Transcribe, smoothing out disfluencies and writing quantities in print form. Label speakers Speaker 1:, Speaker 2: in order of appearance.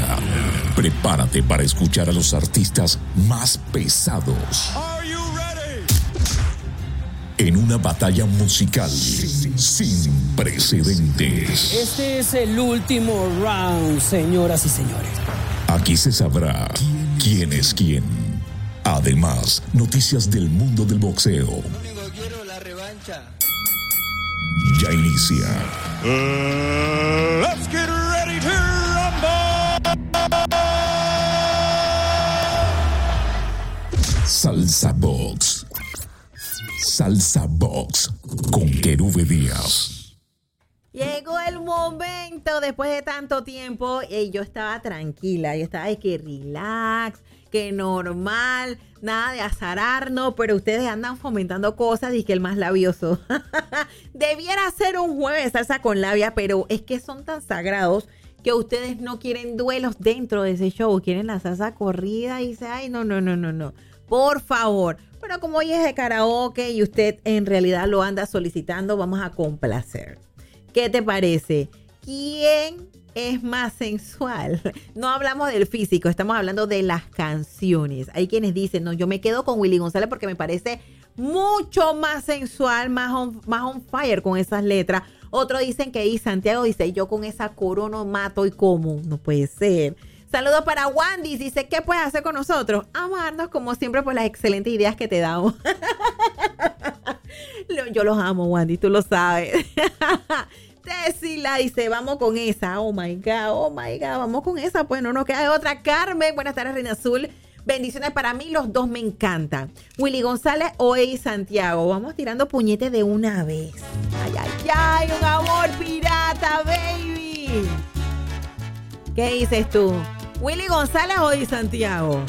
Speaker 1: Prepárate para escuchar a los artistas más pesados en una batalla musical sin precedentes.
Speaker 2: Este es el último round, señoras y señores.
Speaker 1: Aquí se sabrá quién es quién. Además, noticias del mundo del boxeo.
Speaker 3: Lo único que quiero es la revancha.
Speaker 1: Ya inicia.
Speaker 4: Let's get ready to rumble.
Speaker 1: Salsa Box. Salsa Box con Querube Díaz.
Speaker 5: Llegó el momento, después de tanto tiempo, y yo estaba tranquila, yo estaba de que relax, que normal, nada de azararnos, pero ustedes andan fomentando cosas y que el más labioso. Debiera ser un jueves de salsa con labia, pero es que son tan sagrados que ustedes no quieren duelos dentro de ese show, quieren la salsa corrida y dice, ay, no, por favor. Pero como hoy es de karaoke y usted en realidad lo anda solicitando, vamos a complacer. ¿Qué te parece? ¿Quién es más sensual? No hablamos del físico, estamos hablando de las canciones. Hay quienes dicen, no, yo me quedo con Willy González porque me parece mucho más sensual, más on fire con esas letras. Otros dicen que Santiago dice, yo con esa corona mato y como. No puede ser. Saludos para Wandy, dice, ¿qué puedes hacer con nosotros? Amarnos como siempre por las excelentes ideas que te damos. Yo los amo, Wandy, tú lo sabes. Tesila dice, vamos con esa. Oh my God, vamos con esa. Pues no nos queda de otra. Carmen, buenas tardes, Reina Azul. Bendiciones para mí, los dos me encantan. Willy González o Eddie Santiago. Vamos tirando puñetes de una vez. Ay, un amor pirata, baby. ¿Qué dices tú? ¿Willy González o Eddie Santiago?